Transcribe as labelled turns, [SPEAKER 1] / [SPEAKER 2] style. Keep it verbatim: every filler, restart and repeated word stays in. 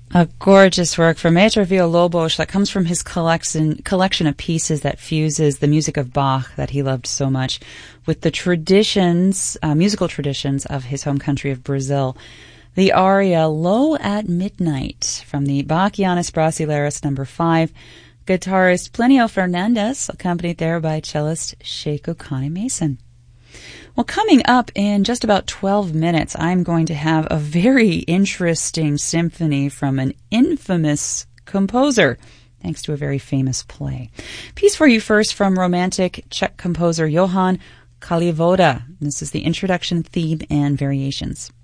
[SPEAKER 1] A gorgeous work from Maestro Villalobos that comes from his collection collection of pieces that fuses the music of Bach that he loved so much with the traditions, uh, musical traditions of his home country of Brazil. The aria Low at Midnight from the Bachianas Brasileiras number five. Guitarist Plinio Fernandez, accompanied there by cellist Sheiko Connie Mason. Well, coming up in just about twelve minutes, I'm going to have a very interesting symphony from an infamous composer, thanks to a very famous play. Piece for you first from romantic Czech composer Johann Kalivoda. This is the introduction theme and variations.